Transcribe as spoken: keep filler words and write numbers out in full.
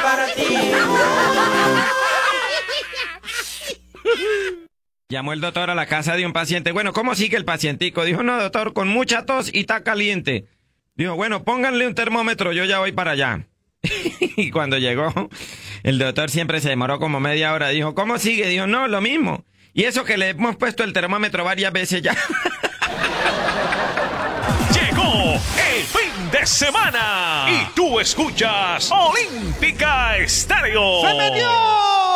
para ti. Llamó el doctor a la casa de un paciente. Bueno, ¿cómo sigue el pacientico? Dijo, no, doctor, con mucha tos y está caliente. Dijo, bueno, pónganle un termómetro, yo ya voy para allá. Y cuando llegó, el doctor siempre se demoró como media hora. Dijo, ¿cómo sigue? Dijo, no, lo mismo. Y eso que le hemos puesto el termómetro varias veces ya. Llegó el fin de semana y tú escuchas Olímpica Estéreo. ¡Se metió!